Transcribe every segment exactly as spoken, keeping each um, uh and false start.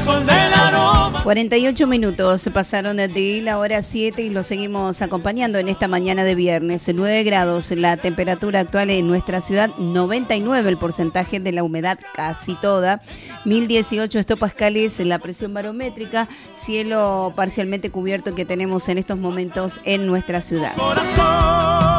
sol del aroma. cuarenta y ocho minutos pasaron de la hora siete y lo seguimos acompañando en esta mañana de viernes. nueve grados la temperatura actual en nuestra ciudad, noventa y nueve el porcentaje de la humedad casi toda, mil dieciocho hectopascales la presión barométrica, cielo parcialmente cubierto que tenemos en estos momentos en nuestra ciudad. Corazón.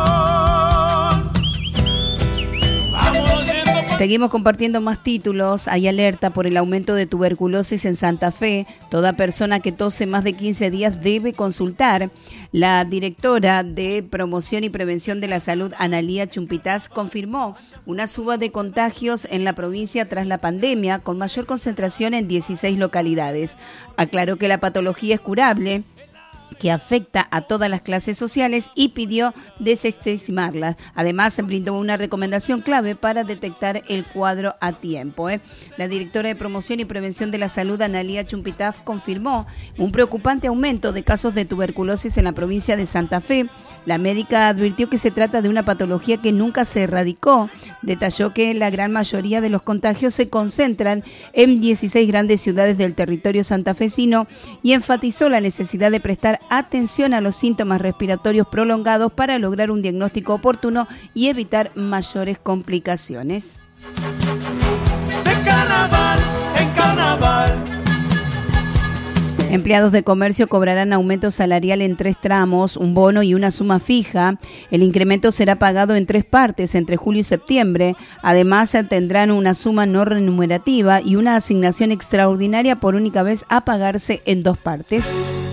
Seguimos compartiendo más títulos. Hay alerta por el aumento de tuberculosis en Santa Fe. Toda persona que tose más de quince días debe consultar. La directora de Promoción y Prevención de la Salud, Analía Chumpitaz, confirmó una suba de contagios en la provincia tras la pandemia, con mayor concentración en dieciséis localidades. Aclaró que la patología es curable, que afecta a todas las clases sociales y pidió desestimarlas. Además, brindó una recomendación clave para detectar el cuadro a tiempo. ¿eh? La directora de Promoción y Prevención de la Salud, Analía Chumpitaz, confirmó un preocupante aumento de casos de tuberculosis en la provincia de Santa Fe. La médica advirtió que se trata de una patología que nunca se erradicó. Detalló que la gran mayoría de los contagios se concentran en dieciséis grandes ciudades del territorio santafesino y enfatizó la necesidad de prestar atención a los síntomas respiratorios prolongados para lograr un diagnóstico oportuno y evitar mayores complicaciones. De carnaval en carnaval. Empleados de comercio cobrarán aumento salarial en tres tramos, un bono y una suma fija. El incremento será pagado en tres partes entre julio y septiembre. Además, tendrán una suma no remunerativa y una asignación extraordinaria por única vez a pagarse en dos partes.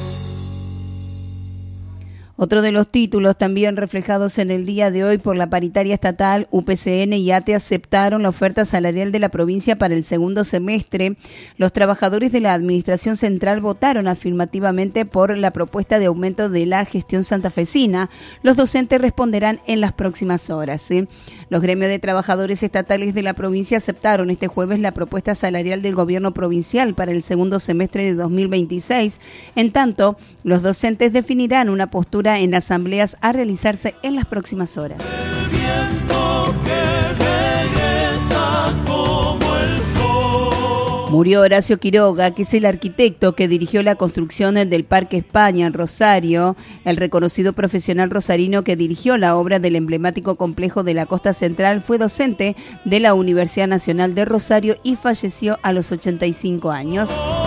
Otro de los títulos también reflejados en el día de hoy por la paritaria estatal, U P C N y A T E aceptaron la oferta salarial de la provincia para el segundo semestre. Los trabajadores de la Administración Central votaron afirmativamente por la propuesta de aumento de la gestión santafesina. Los docentes responderán en las próximas horas. ¿sí? Los gremios de trabajadores estatales de la provincia aceptaron este jueves la propuesta salarial del gobierno provincial para el segundo semestre de dos mil veintiséis. En tanto, los docentes definirán una postura en asambleas a realizarse en las próximas horas. El viento que regresa como el sol. Murió Horacio Quiroga, que es el arquitecto que dirigió la construcción del Parque España en Rosario, el reconocido profesional rosarino que dirigió la obra del emblemático complejo de la Costa Central, fue docente de la Universidad Nacional de Rosario y falleció a los ochenta y cinco años.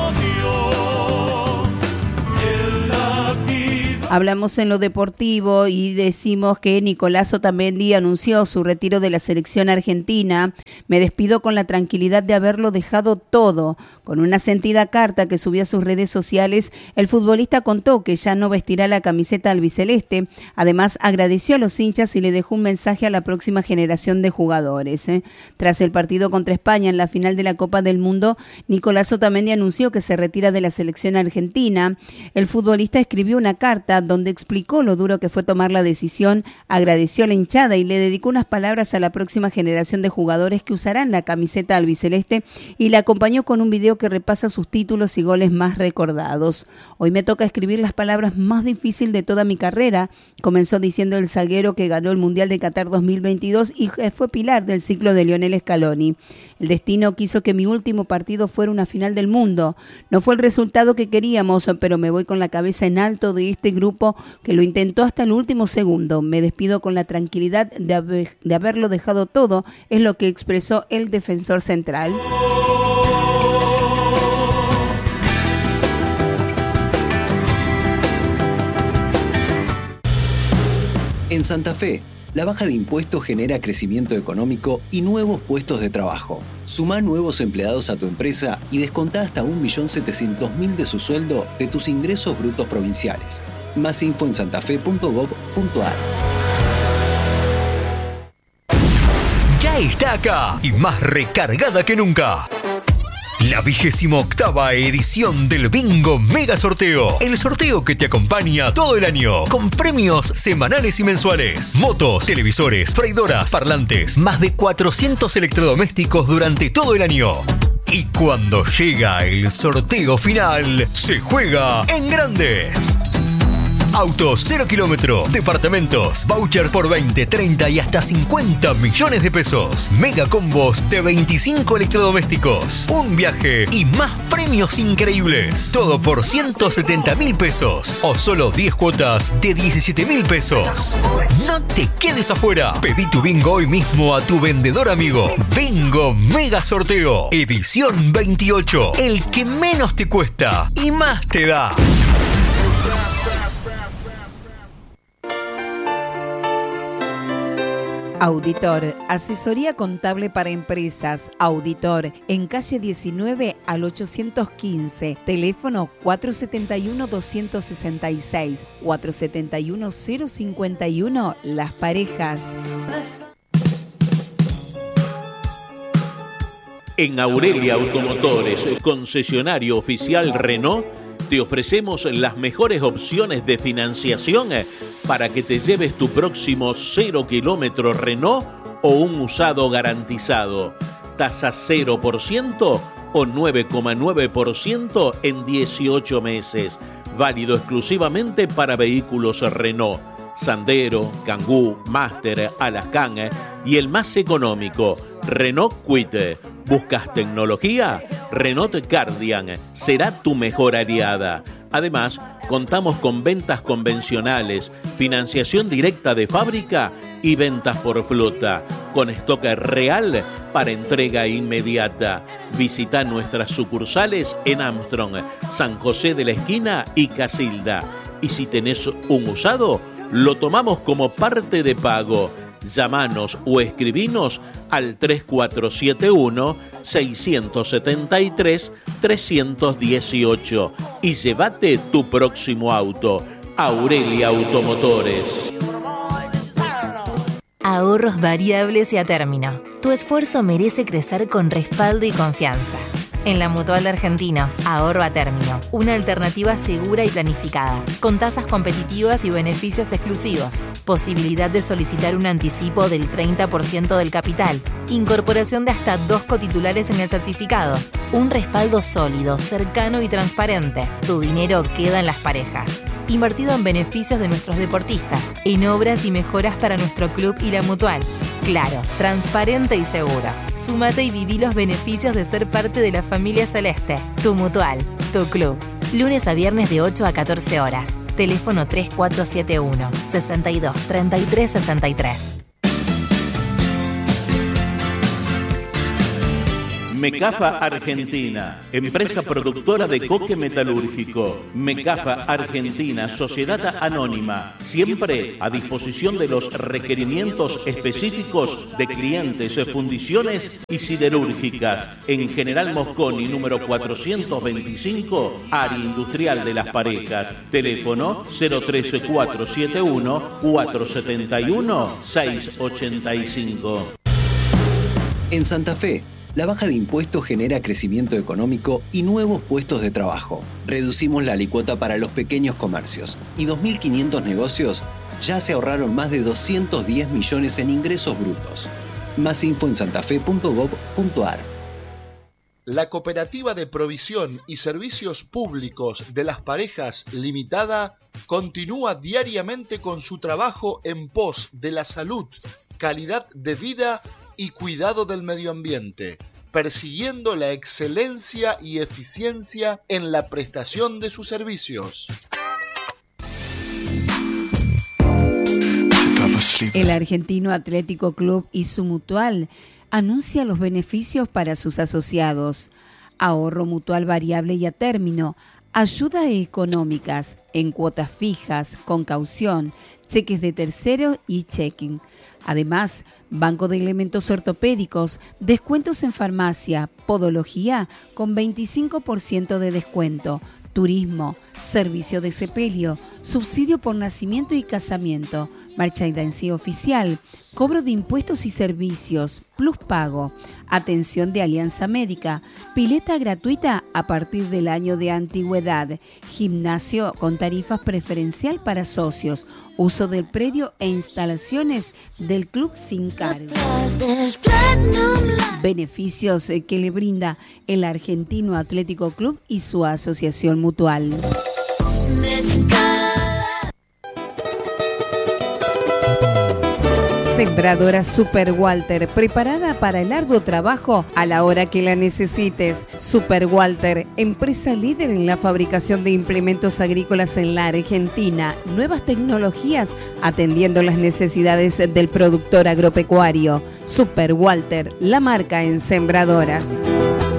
Hablamos en lo deportivo y decimos que Nicolás Otamendi anunció su retiro de la selección argentina. Me despido con la tranquilidad de haberlo dejado todo. Con una sentida carta que subió a sus redes sociales, el futbolista contó que ya no vestirá la camiseta albiceleste. Además, agradeció a los hinchas y le dejó un mensaje a la próxima generación de jugadores. ¿eh? Tras el partido contra España en la final de la Copa del Mundo, Nicolás Otamendi anunció que se retira de la selección argentina. El futbolista escribió una carta donde explicó lo duro que fue tomar la decisión, agradeció a la hinchada y le dedicó unas palabras a la próxima generación de jugadores que usarán la camiseta albiceleste y la acompañó con un video que repasa sus títulos y goles más recordados. Hoy me toca escribir las palabras más difíciles de toda mi carrera, comenzó diciendo el zaguero que ganó el Mundial de Qatar dos mil veintidós y fue pilar del ciclo de Lionel Scaloni. El destino quiso que mi último partido fuera una final del mundo. No fue el resultado que queríamos, pero me voy con la cabeza en alto de este grupo que lo intentó hasta el último segundo. Me despido con la tranquilidad de, haber, de haberlo dejado todo, es lo que expresó el defensor central. En Santa Fe, la baja de impuestos genera crecimiento económico y nuevos puestos de trabajo. Sumá nuevos empleados a tu empresa y descontá hasta un millón setecientos mil de su sueldo de tus ingresos brutos provinciales. Más info en santafe punto gob punto ar. Ya está acá y más recargada que nunca. La vigésima octava edición del Bingo Mega Sorteo. El sorteo que te acompaña todo el año. Con premios semanales y mensuales. Motos, televisores, freidoras, parlantes. Más de cuatrocientos electrodomésticos durante todo el año. Y cuando llega el sorteo final, se juega en grande. Autos cero kilómetro, departamentos, vouchers por veinte, treinta y hasta cincuenta millones de pesos. Mega combos de veinticinco electrodomésticos. Un viaje y más premios increíbles. Todo por ciento setenta mil pesos. O solo diez cuotas de diecisiete mil pesos. No te quedes afuera. Pedí tu bingo hoy mismo a tu vendedor amigo. Bingo Mega Sorteo. Edición veintiocho. El que menos te cuesta y más te da. Auditor, asesoría contable para empresas. Auditor, en calle diecinueve al ochocientos quince. Teléfono cuatro siete uno, dos seis seis, cuatro siete uno, cero cinco uno. Las Parejas. En Aurelia Automotores, concesionario oficial Renault, te ofrecemos las mejores opciones de financiación para que te lleves tu próximo cero kilómetro Renault o un usado garantizado. Tasa cero por ciento o nueve coma nueve por ciento en dieciocho meses. Válido exclusivamente para vehículos Renault. Sandero, Kangoo, Master, Alaskan y el más económico, Renault Kwid. ¿Buscas tecnología? Renault Cardian será tu mejor aliada. Además, contamos con ventas convencionales, financiación directa de fábrica y ventas por flota, con stock real para entrega inmediata. Visita nuestras sucursales en Armstrong, San José de la Esquina y Casilda. Y si tenés un usado, lo tomamos como parte de pago. Llámanos o escribinos al tres cuatro siete uno, seis siete tres, tres uno ocho y llévate tu próximo auto. Aurelia Automotores. Ahorros variables y a término. Tu esfuerzo merece crecer con respaldo y confianza. En la Mutual de Argentino, ahorro a término, una alternativa segura y planificada, con tasas competitivas y beneficios exclusivos, posibilidad de solicitar un anticipo del treinta por ciento del capital, incorporación de hasta dos cotitulares en el certificado, un respaldo sólido, cercano y transparente. Tu dinero queda en Las Parejas. Invertido en beneficios de nuestros deportistas, en obras y mejoras para nuestro club y la Mutual. Claro, transparente y seguro. Súmate y viví los beneficios de ser parte de la familia celeste. Tu Mutual, tu club. Lunes a viernes de ocho a catorce horas. Teléfono tres cuatro siete uno, seis dos, tres tres seis tres. Mecafa Argentina, empresa productora de coque metalúrgico. Mecafa Argentina, sociedad anónima, siempre a disposición de los requerimientos específicos de clientes, fundiciones y siderúrgicas. En General Mosconi, número cuatrocientos veinticinco, área industrial de Las Parejas. Teléfono cero tres cuatro siete uno, cuatro siete uno, seis ocho cinco. En Santa Fe, la baja de impuestos genera crecimiento económico y nuevos puestos de trabajo. Reducimos la alícuota para los pequeños comercios y dos mil quinientos negocios ya se ahorraron más de doscientos diez millones en ingresos brutos. Más info en santafe punto gob punto ar. La Cooperativa de Provisión y Servicios Públicos de Las Parejas Limitada continúa diariamente con su trabajo en pos de la salud, calidad de vida y cuidado del medio ambiente, persiguiendo la excelencia y eficiencia en la prestación de sus servicios. El Argentino Atlético Club y su Mutual anuncia los beneficios para sus asociados: ahorro mutual variable y a término, ayudas económicas en cuotas fijas, con caución, cheques de tercero y checking. Además, banco de elementos ortopédicos, descuentos en farmacia, podología con veinticinco por ciento de descuento, turismo, servicio de sepelio, subsidio por nacimiento y casamiento, merchandising oficial, cobro de impuestos y servicios, plus pago, atención de alianza médica, pileta gratuita a partir del año de antigüedad, gimnasio con tarifas preferencial para socios, uso del predio e instalaciones del club sin cargo. Beneficios que le brinda el Argentino Atlético Club y su asociación mutual. Sembradora Super Walter, preparada para el arduo trabajo a la hora que la necesites. Super Walter, empresa líder en la fabricación de implementos agrícolas en la Argentina. Nuevas tecnologías atendiendo las necesidades del productor agropecuario. Super Walter, la marca en sembradoras.